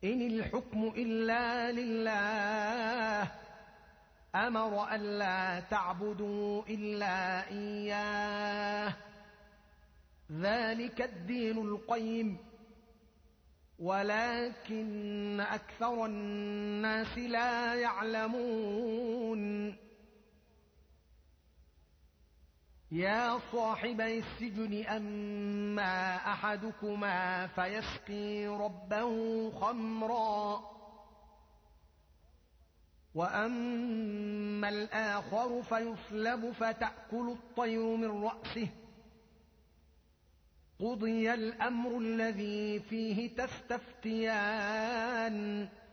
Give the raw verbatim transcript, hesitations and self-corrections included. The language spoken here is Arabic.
إن الحكم إلا لله أمر ألا تعبدوا إلا إياه ذلك الدين القيم ولكن أكثر الناس لا يعلمون يا صاحبي السجن أما أحدكما فيسقي ربه خمرا وأما الآخر فيصلب فتأكل الطير من رأسه قضي الأمر الذي فيه تستفتيان